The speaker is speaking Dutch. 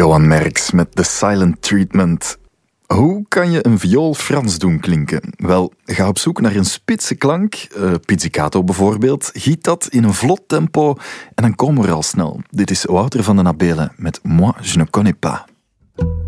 Johan Merks met The Silent Treatment. Hoe kan je een viool Frans doen klinken? Wel, ga op zoek naar een spitse klank, pizzicato bijvoorbeeld, giet dat in een vlot tempo en dan komen we er al snel. Dit is Wouter van den Abelen met Moi je ne connais pas.